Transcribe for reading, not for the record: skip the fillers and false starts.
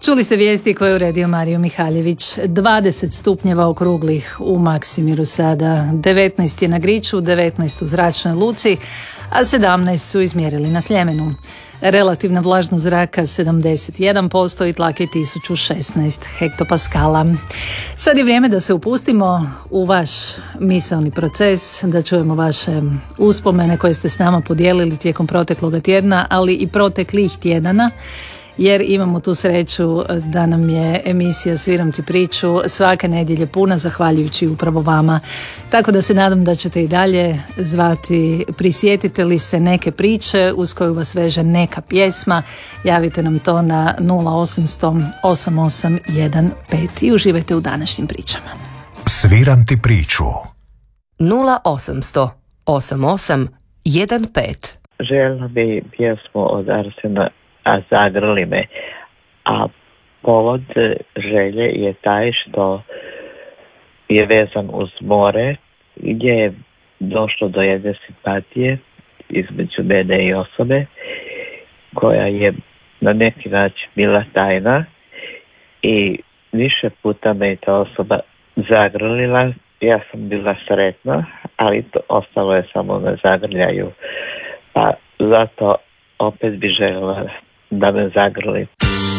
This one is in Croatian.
Čuli ste vijesti koje je uredio Mario Mihaljević. 20 stupnjeva okruglih u Maksimiru sada, 19 je na Griču, 19 u Zračnoj luci, a 17 su izmjerili na Sljemenu. Relativna vlažnost zraka 71% i tlak je 1016 hektopaskala. Sad je vrijeme da se upustimo u vaš misaoni proces, da čujemo vaše uspomene koje ste s nama podijelili tijekom protekloga tjedna, ali i proteklih tjedana, jer imamo tu sreću da nam je emisija Sviram ti priču svake nedjelje puna, zahvaljujući upravo vama. Tako da se nadam da ćete i dalje zvati, prisjetite li se neke priče uz koju vas veže neka pjesma, javite nam to na 0800 8815 i uživajte u današnjim pričama. Sviram ti priču. 0800 8815. Željela bi pjesmu od Arsena A zagrli me, a povod želje je taj što je vezan uz more, gdje je došlo do jedne simpatije između mene i osobe koja je na neki način bila tajna i više puta me je ta osoba zagrlila. Ja sam bila sretna, ali to ostalo je samo na zagrljaju, pa zato opet bi željela da me zagrli.